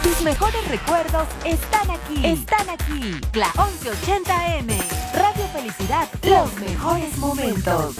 Tus mejores recuerdos están aquí. Están aquí. La 1180M. Radio Felicidad. Los mejores momentos.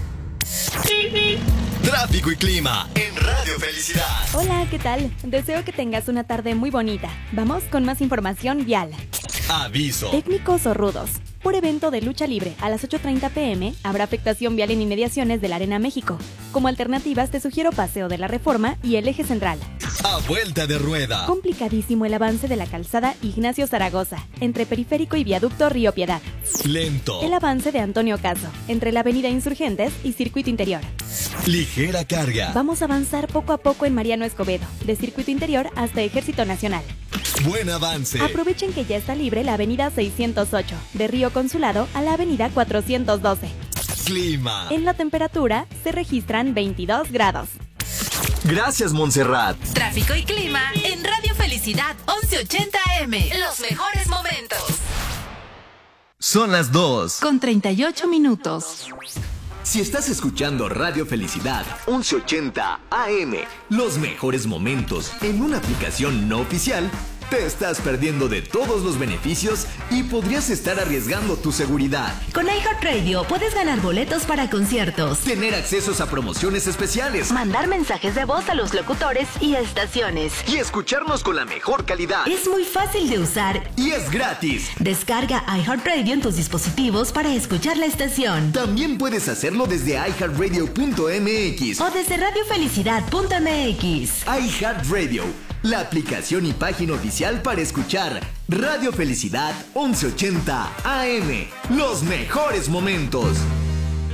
Tráfico y clima en Radio Felicidad. Hola, ¿qué tal? Deseo que tengas una tarde muy bonita. Vamos con más información vial. Aviso. Técnicos o rudos. Por evento de lucha libre a las 8:30 p.m. habrá afectación vial en inmediaciones de la Arena México. Como alternativas te sugiero Paseo de la Reforma y el Eje Central. A vuelta de rueda. Complicadísimo el avance de la calzada Ignacio Zaragoza, entre Periférico y Viaducto Río Piedad. Lento. El avance de Antonio Caso, entre la Avenida Insurgentes y Circuito Interior. Ligera carga. Vamos a avanzar poco a poco en Mariano Escobedo, de Circuito Interior hasta Ejército Nacional. Buen avance. Aprovechen que ya está libre la Avenida 608, de Río Consulado a la Avenida 412. Clima. En la temperatura se registran 22 grados. Gracias, Montserrat. Tráfico y clima en Radio Felicidad 1180M. Los mejores momentos. Son las 2. Con 38 minutos. Si estás escuchando Radio Felicidad 1180 AM, los mejores momentos en una aplicación no oficial, te estás perdiendo de todos los beneficios y podrías estar arriesgando tu seguridad. Con iHeartRadio puedes ganar boletos para conciertos, Tener accesos a promociones especiales mandar mensajes de voz a los locutores y estaciones. y escucharnos con la mejor calidad. Es muy fácil de usar. Y es gratis. Descarga iHeartRadio en tus dispositivos para escuchar la estación. También puedes hacerlo desde iHeartRadio.mx. O desde radiofelicidad.mx. iHeartRadio, la aplicación y página oficial para escuchar Radio Felicidad 1180 AM. Los mejores momentos.